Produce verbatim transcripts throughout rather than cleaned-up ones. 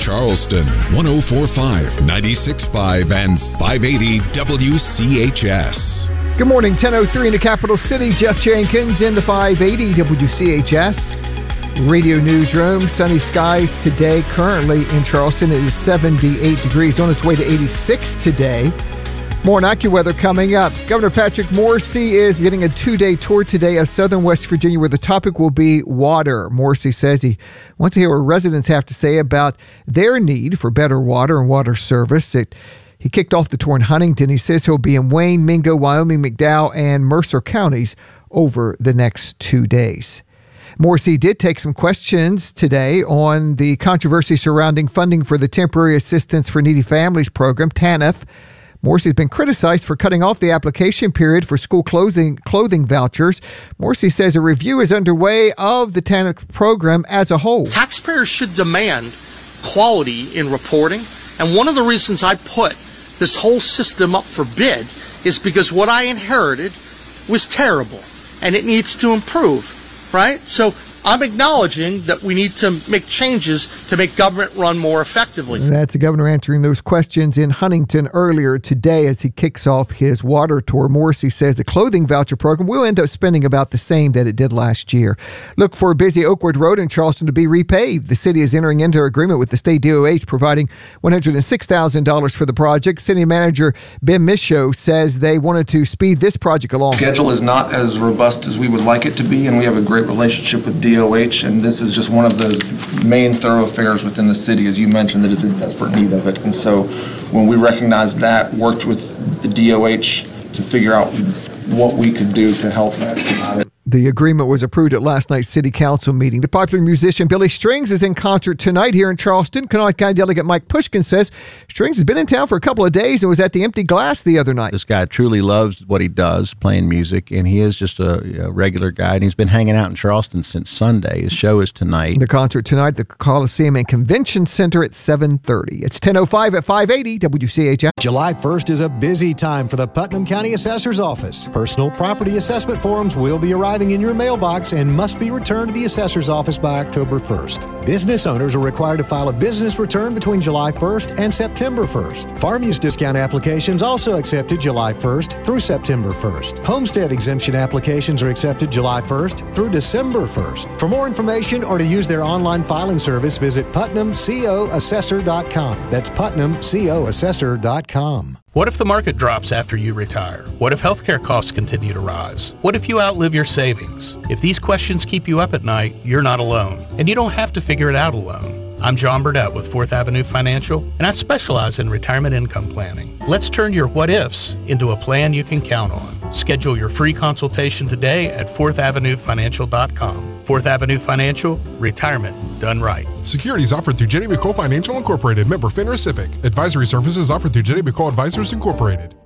Charleston, one oh four point five, ninety-six point five, and five eighty W C H S. Good morning, ten oh three in the capital city. Jeff Jenkins in the five eighty W C H S Radio Newsroom. Sunny skies today. Currently in Charleston, it is seventy-eight degrees. On its way to eighty-six today. More on AccuWeather coming up. Governor Patrick Morrisey is beginning a two-day tour today of southern West Virginia where the topic will be water. Morrisey says he wants to hear what residents have to say about their need for better water and water service. It, he kicked off the tour in Huntington. He says he'll be in Wayne, Mingo, Wyoming, McDowell, and Mercer counties over the next two days. Morrisey did take some questions today on the controversy surrounding funding for the Temporary Assistance for Needy Families program, TANF. Morrisey has been criticized for cutting off the application period for school clothing clothing vouchers. Morrisey says a review is underway of the TANF program as a whole. Taxpayers should demand quality in reporting, and one of the reasons I put this whole system up for bid is because what I inherited was terrible, and it needs to improve, right? So I'm acknowledging that we need to make changes to make government run more effectively. That's the governor answering those questions in Huntington earlier today as he kicks off his water tour. Morrisey says the clothing voucher program will end up spending about the same that it did last year. Look for busy Oakwood Road in Charleston to be repaved. The city is entering into agreement with the state D O H, providing one hundred six thousand dollars for the project. City manager Ben Michaud says they wanted to speed this project along. The schedule is not as robust as we would like it to be, and we have a great relationship with D O H, and this is just one of the main thoroughfares within the city, as you mentioned, that is in desperate need of it. And so when we recognized that, worked with the D O H to figure out what we could do to help that. The agreement was approved at last night's city council meeting. The popular musician Billy Strings is in concert tonight here in Charleston. Kanawha County Delegate Mike Pushkin says Strings has been in town for a couple of days and was at the Empty Glass the other night. This guy truly loves what he does, playing music, and he is just a, a regular guy, and he's been hanging out in Charleston since Sunday. His show is tonight. The concert tonight at the Coliseum and Convention Center at seven thirty. It's ten oh five at five eighty W C H S. July first is a busy time for the Putnam County Assessor's Office. Personal property assessment forms will be arriving in your mailbox and must be returned to the Assessor's Office by October first. Business owners are required to file a business return between July first and September first. Farm use discount applications also accepted July first through September first. Homestead exemption applications are accepted July first through December first. For more information or to use their online filing service, visit putnam co assessor dot com. That's putnam co assessor dot com. What if the market drops after you retire? What if healthcare costs continue to rise? What if you outlive your savings? If these questions keep you up at night, you're not alone, and you don't have to figure it out alone. I'm John Burdett with Fourth Avenue Financial, and I specialize in retirement income planning. Let's turn your what-ifs into a plan you can count on. Schedule your free consultation today at fourth avenue financial dot com. Fourth Avenue Financial, retirement done right. Securities offered through Jenny McCole Financial Incorporated, member FINRA SIPC. Advisory services offered through Jenny McCole Advisors Incorporated.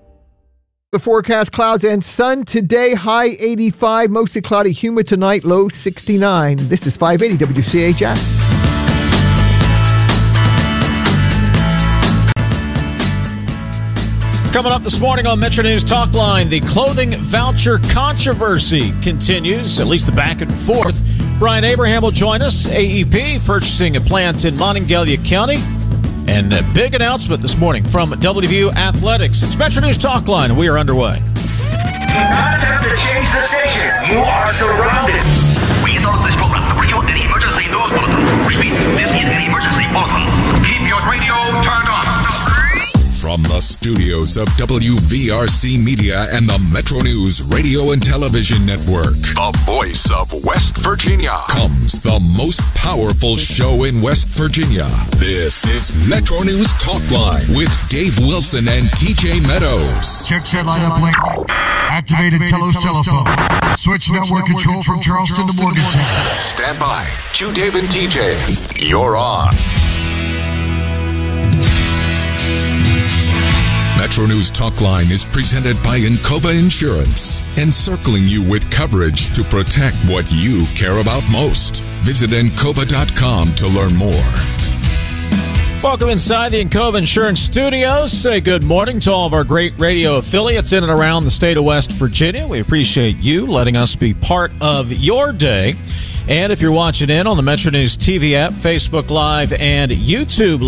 The forecast: clouds and sun today, high eighty-five, mostly cloudy, humid tonight, low sixty-nine. This is five eighty W C H S. Coming up this morning on Metro News Talk Line, the clothing voucher controversy continues, at least the back and forth. Brian Abraham will join us. A E P purchasing a plant in Monongalia County. And a big announcement this morning from W V U Athletics. It's Metro News Talk Line. We are underway. Do not attempt to change the station. You are surrounded. We interrupt this program to bring you an emergency news bulletin. Repeat, this is an emergency bulletin. Keep your radio turned on. From the studios of W V R C Media and the Metro News Radio and Television Network, the voice of West Virginia, comes the most powerful show in West Virginia. This is Metro News Talk Line with Dave Wilson and T J Meadows. Check satellite uplink. Activated Telos telephone. Switch network control from Charleston to Morgantown. Stand by. Q Dave and T J. You're on. Metro News Talk Line is presented by Encova Insurance, encircling you with coverage to protect what you care about most. Visit encova dot com to learn more. Welcome inside the Encova Insurance Studios. Say good morning to all of our great radio affiliates in and around the state of West Virginia. We appreciate you letting us be part of your day. And if you're watching in on the Metro News T V app, Facebook Live, and YouTube